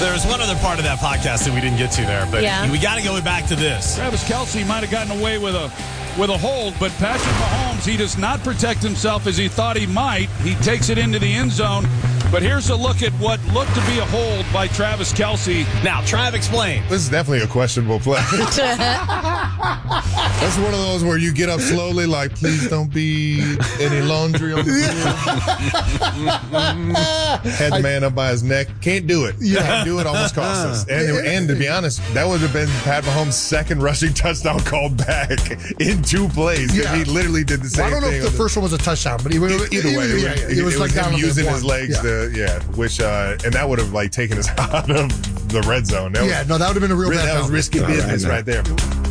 There's one other part of that podcast that we didn't get to there, but we got to go back to this. Travis Kelce might have gotten away with a hold, but Patrick Mahomes, he does not protect himself as he thought he might. He takes it into the end zone. But here's a look at what looked to be a hold by Travis Kelce. Now, Trav, explain. This is definitely a questionable play. That's one of those where you get up slowly, like, please don't be any laundry on the field. Had the man up by his neck. Can't do it. Can't do it. Almost cost us. And to be honest, that would have been Pat Mahomes' second rushing touchdown called back in 2 plays. He literally did the same thing. I don't know if the first one was a touchdown, but either way, it was like him using his legs to, which, and that would have like taken us out of the red zone. That would have been a real bad. That was risky business right there.